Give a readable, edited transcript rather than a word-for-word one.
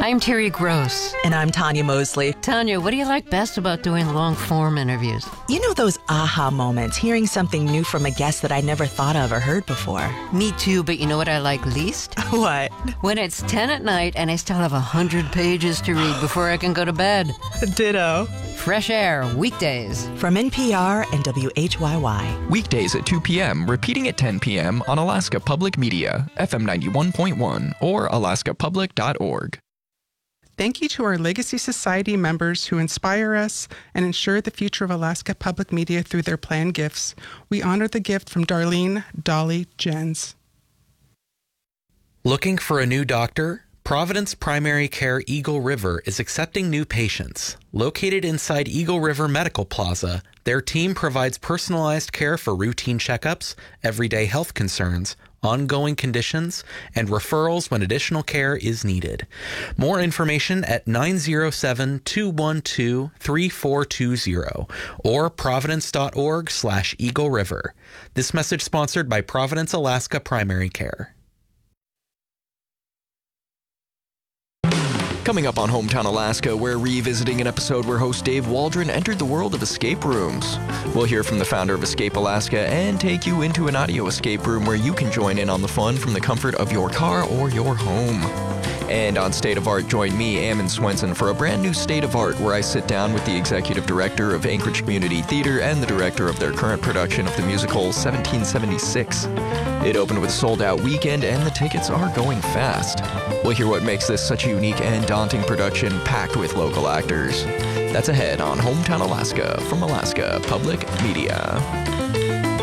I'm Terry Gross. And I'm Tanya Mosley. Tanya, what do you like best about doing long-form interviews? You know those aha moments, hearing something new from a guest that I never thought of or heard before. Me too, but you know what I like least? What? When it's 10 at night and I still have 100 pages to read before I can go to bed. Ditto. Fresh Air, weekdays. From NPR and WHYY. Weekdays at 2 p.m., repeating at 10 p.m. on Alaska Public Media, FM 91.1 or alaskapublic.org. Thank you to our Legacy Society members who inspire us and ensure the future of Alaska Public Media through their planned gifts. We honor the gift from Darlene, Dolly, Jens. Looking for a new doctor? Providence Primary Care Eagle River is accepting new patients. Located inside Eagle River Medical Plaza, their team provides personalized care for routine checkups, everyday health concerns, ongoing conditions, and referrals when additional care is needed. More information at 907-212-3420 or providence.org/Eagle River. This message sponsored by Providence, Alaska Primary Care. Coming up on Hometown Alaska, we're revisiting an episode where host Dave Waldron entered the world of escape rooms. We'll hear from the founder of Escape Alaska and take you into an audio escape room where you can join in on the fun from the comfort of your car or your home. And on State of Art, join me, Ammon Swenson, for a brand new State of Art where I sit down with the executive director of Anchorage Community Theater and the director of their current production of the musical 1776. It opened with a sold-out weekend and the tickets are going fast. We'll hear what makes this such a unique and daunting production packed with local actors. That's ahead on Hometown Alaska from Alaska Public Media.